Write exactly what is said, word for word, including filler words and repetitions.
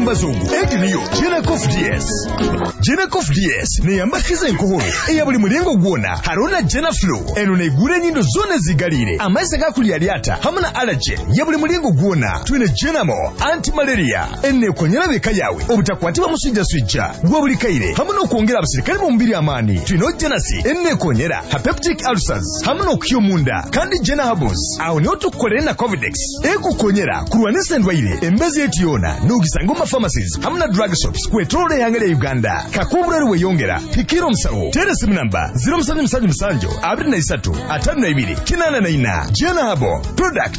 bazungu ediniyo Genacof D S. Genacof D S ne yambakiza enkoholo eya buli mulingo gwona haruna Genaflu eno ne gure nyindo zone zigalire amazzi gakuli aliata hamuna allergen ya buli mulingo gwona twine Genamo anti-malaria enne konyera beka yawe obutakwatiba musujja sujja gwa buli kaire hamuna okuongera abasirikale mu mubiri amani twine Genasi enne konyera peptic ulcers hamuna okuyomunda kandi Gena Herbals awo ne otukolera na Covidex ekukonyera kulwanisa endwaire embezi etiyona n'ogisanga mu pharmacies hamuna drug shops kwetolole yangere Uganda kakumbura weyongera pikiro msawo telesimu namba zero seven seven seven abiri na tatu atano na ibiri kinana na ina Gena Herbal product